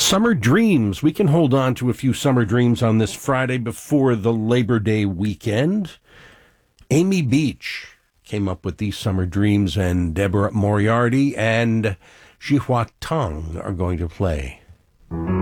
Summer dreams. We can hold on to a few summer dreams on this Friday before the Labor Day weekend. Amy Beach came up with these summer dreams, and Deborah Moriarty and Jihua Tong are going to play.